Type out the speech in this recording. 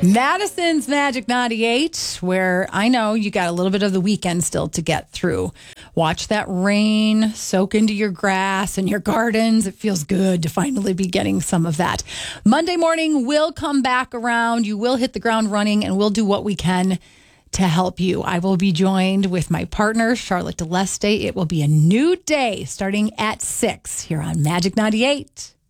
Madison's Magic 98, where I know you got a little bit of the weekend still to get through. Watch that rain soak into your grass and your gardens. It feels good to finally be getting some of that. Monday morning will come back around. You will hit the ground running, and we'll do what we can to help you. I will be joined with my partner, Charlotte DeLeste. It will be a new day starting at 6 here on Magic 98.